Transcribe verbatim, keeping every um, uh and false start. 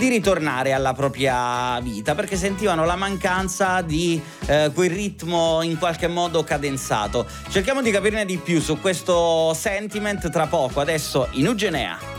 di ritornare alla propria vita, perché sentivano la mancanza di eh, quel ritmo in qualche modo cadenzato. Cerchiamo di capirne di più su questo sentiment tra poco, adesso in Ugenea.